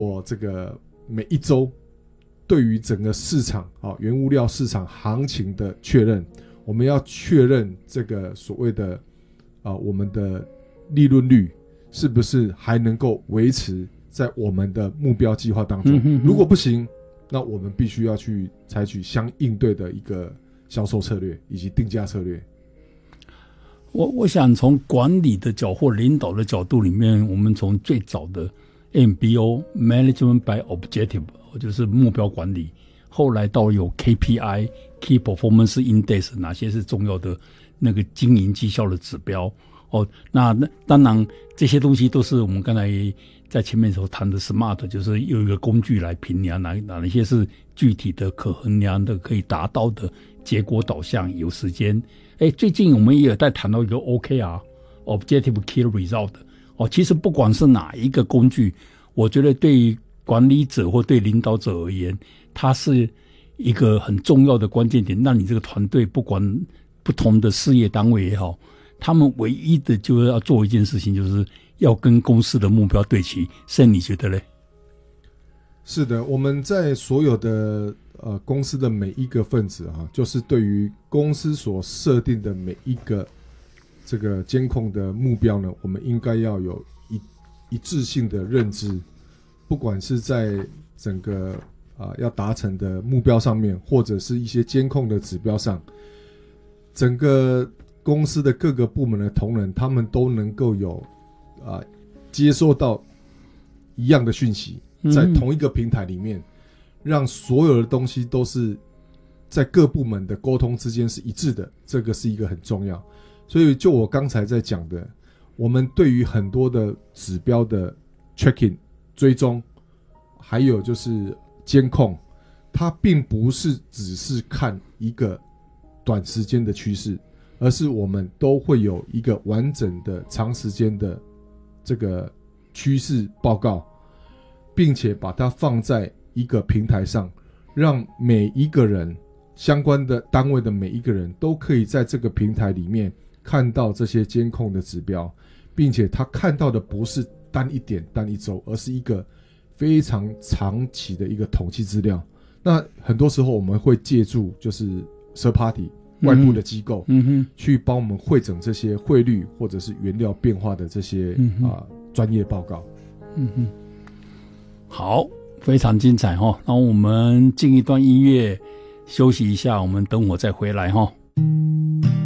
我这个每一周对于整个市场原物料市场行情的确认，我们要确认这个所谓的我们的利润率是不是还能够维持在我们的目标计划当中。如果不行，那我们必须要去采取相应对的一个销售策略以及定价策略。 我想从管理的角或领导的角度里面，我们从最早的 MBO Management by Objective 就是目标管理，后来到有 KPI Key Performance Index 哪些是重要的那个经营绩效的指标那当然这些东西都是我们刚才在前面所谈的 SMART， 就是有一个工具来评量哪些是具体的可衡量的可以达到的结果导向有时间。最近我们也有在谈到一个 OKR Objective Key Result 其实不管是哪一个工具，我觉得对于管理者或对领导者而言，它是一个很重要的关键点，让你这个团队不管不同的事业单位也好，他们唯一的就是要做一件事情，就是要跟公司的目标对齐。Sam，你觉得嘞？ 是的，我们在所有的公司的每一个分子就是对于公司所设定的每一个这个监控的目标呢，我们应该要有一致性的认知，不管是在整个要达成的目标上面，或者是一些监控的指标上，整个公司的各个部门的同仁，他们都能够有接收到一样的讯息，在同一个平台里面，让所有的东西都是在各部门的沟通之间是一致的，这个是一个很重要。所以就我刚才在讲的，我们对于很多的指标的 tracking 追踪，还有就是监控，它并不是只是看一个短时间的趋势，而是我们都会有一个完整的长时间的这个趋势报告，并且把它放在一个平台上，让每一个人相关的单位的每一个人都可以在这个平台里面看到这些监控的指标，并且他看到的不是单一点单一周，而是一个非常长期的一个统计资料。那很多时候我们会借助就是 third party 外部的机构去帮我们汇整这些汇率或者是原料变化的这些专业报告。 好，非常精彩那我们进一段音乐休息一下，我们等会再回来